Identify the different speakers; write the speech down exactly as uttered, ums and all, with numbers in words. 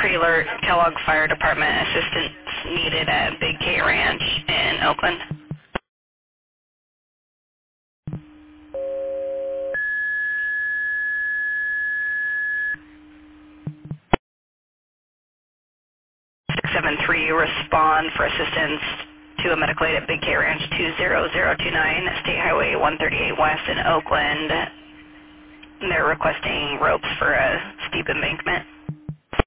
Speaker 1: Pre-alert, Kellogg Fire Department assistance needed at Big K Ranch in Oakland. six seven three, respond for assistance to a medical aid at Big K Ranch two zero zero two nine, State Highway one thirty-eight West in Oakland. And they're requesting ropes for a steep embankment.